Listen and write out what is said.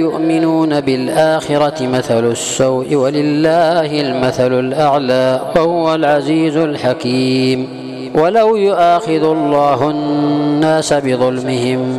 يؤمنون بالآخرة مثل السوء ولله المثل الأعلى وهو العزيز الحكيم. ولو يؤاخذ الله الناس بظلمهم